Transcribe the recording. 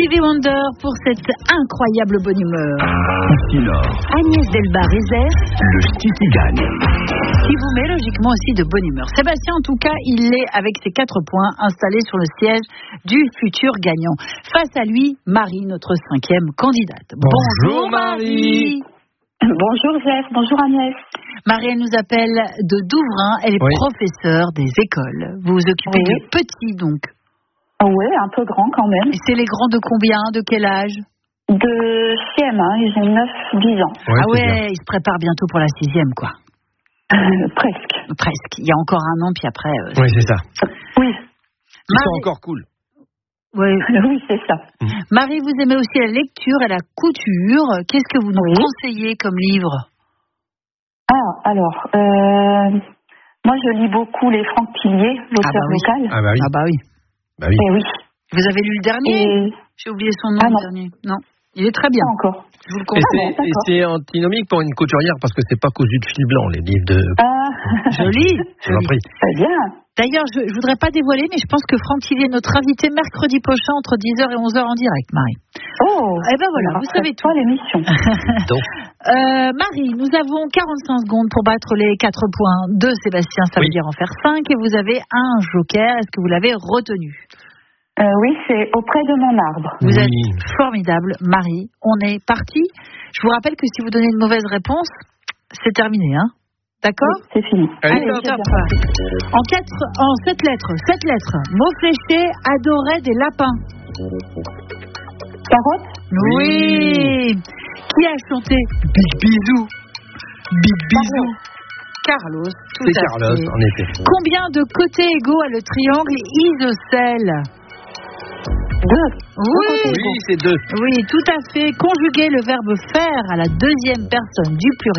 Stevie Wonder pour cette incroyable bonne humeur. Nord. Agnès Delbar-Rézère, Le Ch'ti qui gagne. qui vous met logiquement aussi de bonne humeur. Sébastien, en tout cas, il est, avec ses 4 points, installé sur le siège du futur gagnant. Face à lui, Marie, notre 5e candidate. Bonjour Marie. Bonjour Zef, bonjour Agnès. Marie, elle nous appelle de Douvrin. Elle est professeure des écoles. Vous vous occupez de petits, donc. Oui, un peu grand quand même. Et c'est les grands de combien? De quel âge? De CM1, ils ont 9-10 ans. Ouais, ils se préparent bientôt pour la 6e, quoi. Presque. Presque. Il y a encore un an, puis après... Oui, c'est ça. Oui. Ils sont encore cool. Oui, c'est ça. Marie, vous aimez aussi la lecture et la couture. Qu'est-ce que vous nous conseillez comme livre? Alors, moi je lis beaucoup les Franck Tillier, l'auteur local. Ah bah oui. Bah oui. Et oui. Vous avez lu le dernier? J'ai oublié son nom, le dernier. Non. Il est très bien. Pas encore. Je vous le conseille. Et c'est antinomique pour une couturière parce que c'est pas cousu de fil blanc, les livres de... Joli. Je vous en prie. Très bien. D'ailleurs, je voudrais pas dévoiler, mais je pense que Franck Tillier est notre invité mercredi prochain entre 10h et 11h en direct, Marie. Oh. Eh ben voilà, vous savez tout. L'émission. Marie, nous avons 45 secondes pour battre les 4 points de Sébastien, ça veut dire en faire 5, et vous avez un joker. Est-ce que vous l'avez retenu? Oui, c'est auprès de mon arbre. Vous êtes formidable, Marie. On est parti. Je vous rappelle que si vous donnez une mauvaise réponse, c'est terminé, hein? D'accord? Oui, c'est fini. Allez, top. En 7 lettres. Mot fléché, adorait des lapins. Carotte? Oui. Qui a chanté Big Bisou? Big Bisou. Carlos. C'est Carlos, en effet. Combien de côtés égaux a le triangle isocèle? 2. Oui, c'est 2. Oui, tout à fait. Conjuguer le verbe faire à la 2e personne du pluriel.